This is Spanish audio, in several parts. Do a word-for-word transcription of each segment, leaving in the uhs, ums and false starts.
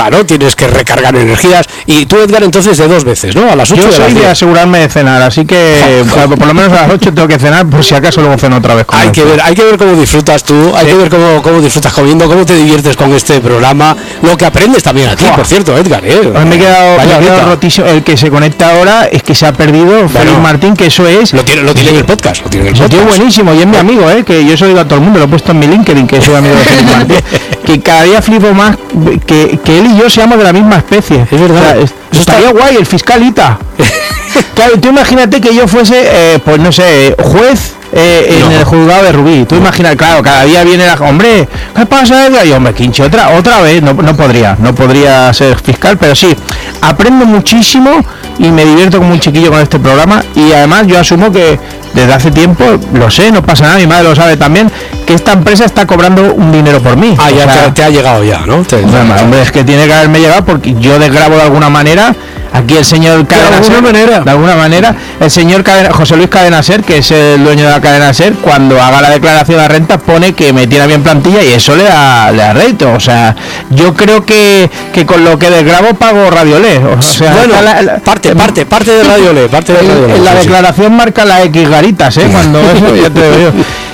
¿no? Tienes que recargar energías. Y tú, Edgar, entonces de dos veces, ¿no? A las ocho. Yo soy de asegurarme de cenar, así que por, por lo menos a las ocho tengo que cenar, por si acaso luego ceno otra vez. Hay que ver, hay que ver cómo disfrutas tú, hay sí. que ver cómo, cómo disfrutas comiendo, cómo te diviertes con este programa, lo que aprendes también aquí, por cierto, Edgar. ¿eh? Pues me he quedado, me he quedado rotísimo. El que se conecta ahora es que se ha perdido, Félix bueno, Martín, que eso es... Lo tiene, lo tiene en el podcast, lo tiene en el podcast. Lo tiene buenísimo, y es mi amigo, ¿eh? Que yo eso digo a todo el mundo, lo he puesto en mi LinkedIn, que soy amigo de Félix Martín, que cada día flipo más que, que él y yo seamos de la misma especie. Es verdad. O sea, es, estaría está... guay, el fiscalita. Claro, tú imagínate que yo fuese, eh, pues no sé, juez eh, en no. el juzgado de Rubí. Tú imaginas, claro, cada día viene la... Hombre, ¿qué pasa, Edgar? Y hombre, Quinche, otra, otra vez, no, no podría, no podría ser fiscal, pero sí, aprendo muchísimo y me divierto como un chiquillo con este programa, y además yo asumo que desde hace tiempo, lo sé, no pasa nada, mi madre lo sabe también, que esta empresa está cobrando un dinero por mí. Ah, ya sea, te, te ha llegado ya, ¿no? Te, hombre, hombre, es que tiene que haberme llegado porque yo desgrabo de alguna manera. Aquí el señor Cadena Ser, manera. de alguna manera, el señor Cadena, José Luis Cadena Ser, que es el dueño de la Cadena Ser, cuando haga la declaración de renta pone que me tiene bien plantilla y eso le da, le da rédito. O sea, yo creo que, que con lo que desgrabo pago Radiolé. O sea, bueno, la, la, parte, parte, parte de Radiolé, parte de Radiolé. En la sí, declaración sí. marca la X garitas, ¿eh? Cuando eso ya te veo.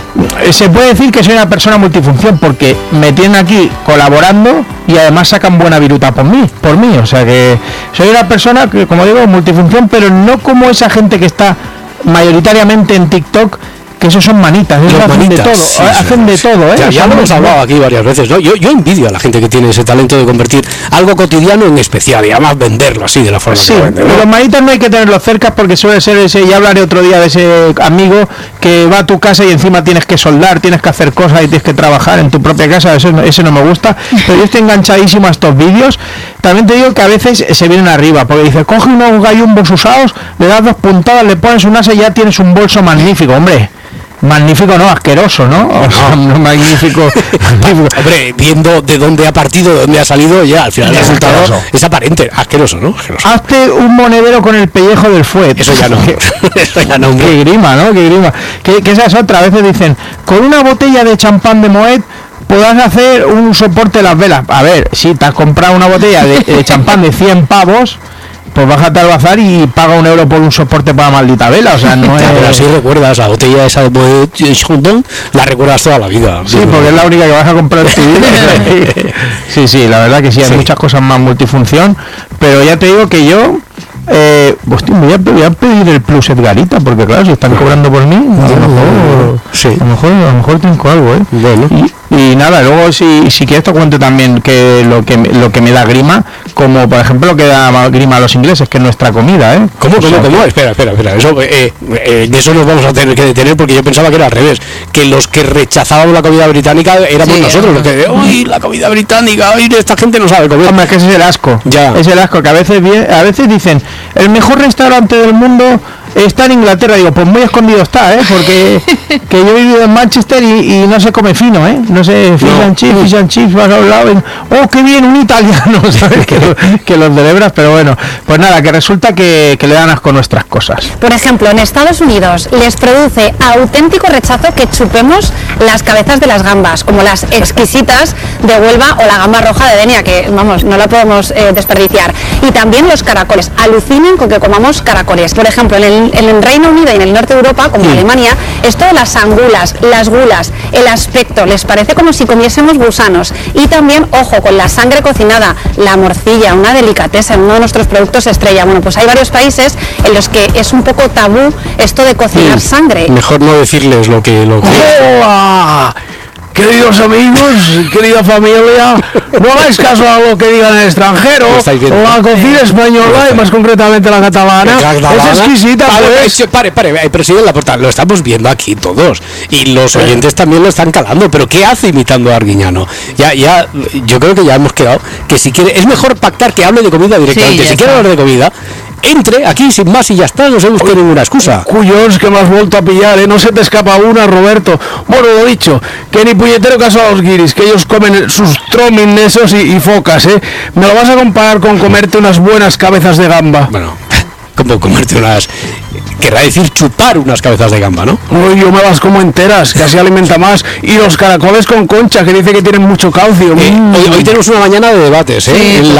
Se puede decir que soy una persona multifunción porque me tienen aquí colaborando y además sacan buena viruta por mí, por mí, o sea que soy una persona que, como digo, multifunción, pero no como esa gente que está mayoritariamente en TikTok, que esos son manitas, esos hacen manitas, de todo, sí, hacen sí, de todo, ¿eh? Ya, ya lo hemos hablado aquí varias veces, ¿no? Yo, yo envidio a la gente que tiene ese talento de convertir algo cotidiano en especial y además venderlo así de la forma sí, que lo vende, ¿no? Los manitas no hay que tenerlos cerca porque suele ser ese, ya hablaré otro día de ese amigo que va a tu casa y encima tienes que soldar, tienes que hacer cosas y tienes que trabajar en tu propia casa, ese, ese no me gusta, pero yo estoy enganchadísimo a estos vídeos. También te digo que a veces se vienen arriba, porque dice, coge unos gallumbos usados, le das dos puntadas, le pones un asa y ya tienes un bolso magnífico, hombre. Magnífico, no, asqueroso, ¿no? O sea, no, magnífico, magnífico. Hombre, viendo de dónde ha partido, de dónde ha salido, ya al final el resultado asqueroso. Es aparente, asqueroso, ¿no? Asqueroso. Hazte un monedero con el pellejo del fuet. Eso ya no. Eso ya no. Hombre. Qué grima, ¿no? Qué grima. Que, que esa es otra. A veces dicen, con una botella de champán de Moet podrás hacer un soporte de las velas. A ver, si te has comprado una botella de, de champán de cien pavos, pues bájate al bazar y paga un euro por un soporte para maldita vela, o sea, no es... Pero así recuerdas, la botella esa de Chandon, la recuerdas toda la vida. Sí, porque es la única que vas a comprar en tu vida. Sí, sí, la verdad que sí, hay sí. muchas cosas más multifunción, pero ya te digo que yo... Eh, hostia, voy, a, voy a pedir el plus Edgarita, porque claro, si están cobrando por mí, a lo mejor, sí. a lo mejor, a lo mejor tengo algo, ¿eh? Bueno. Y, y nada, luego si, si quieres te cuento también que lo que lo que me da grima, como por ejemplo lo que da grima a los ingleses, que es nuestra comida, ¿eh? ¿Cómo, cómo, cómo? Espera, espera, espera, eso, eh, eh, de eso nos vamos a tener que detener, porque yo pensaba que era al revés, que los que rechazábamos la comida británica éramos sí, nosotros, los que, uy, la comida británica, uy, esta gente no sabe comer. Hombre, es que ese es el asco, ya. Es el asco, que a veces, a veces dicen, el mejor restaurante del mundo está en Inglaterra. Digo, pues muy escondido está, ¿eh? Porque que yo he vivido en Manchester y, y no se come fino, ¿eh? No sé, fish no. and chips, fish and chips, vas a un lado, en, oh, qué bien, un italiano, ¿sabes? que, que los celebras, pero bueno, pues nada, que resulta que, que le dan asco nuestras cosas. Por ejemplo, en Estados Unidos les produce auténtico rechazo que chupemos las cabezas de las gambas, como las exquisitas de Huelva o la gamba roja de Denia, que, vamos, no la podemos eh, desperdiciar. Y también los caracoles, alucinen con que comamos caracoles. Por ejemplo, en el en el Reino Unido y en el norte de Europa, como sí. Alemania, esto de las angulas, las gulas, el aspecto, les parece como si comiésemos gusanos. Y también, ojo, con la sangre cocinada, la morcilla, una delicatesa, uno de nuestros productos estrella. Bueno, pues hay varios países en los que es un poco tabú esto de cocinar sí. sangre. Mejor no decirles lo que... Lo que... ¡Hola! Queridos amigos, querida familia, no hagáis caso a lo que digan en el extranjero. La cocina española y más concretamente la catalana, catalana es exquisita. Pare, pues. pare, pare, pare presidente Laporta, lo estamos viendo aquí todos y los oyentes también lo están calando. Pero ¿qué hace imitando a Arguiñano? Ya, ya, yo creo que ya hemos quedado que si quiere, es mejor pactar que hable de comida directamente. Sí, si quiere hablar de comida, entre aquí sin más y ya está, no se busque ninguna excusa. Cuyons, que me has vuelto a pillar, ¿eh? No se te escapa una, Roberto. Bueno, lo dicho, que ni puñetero caso a los guiris, que ellos comen sus trominesos y, y focas, ¿eh? Me lo vas a comparar con comerte unas buenas cabezas de gamba. Bueno, como comerte unas... Querrá decir chupar unas cabezas de gamba, ¿no? Uy, yo me las como enteras, que así alimenta más. Y los caracoles con concha, que dice que tienen mucho calcio. Eh, mm. hoy, hoy tenemos una mañana de debates, ¿eh? Sí, la,